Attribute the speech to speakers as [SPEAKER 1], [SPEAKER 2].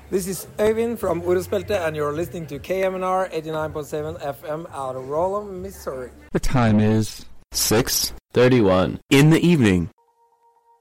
[SPEAKER 1] This is Øyvind from Uruspelte, and you're listening to KMNR 89.7 FM out of Rolla, Missouri.
[SPEAKER 2] The time is
[SPEAKER 3] 6:31 in the evening.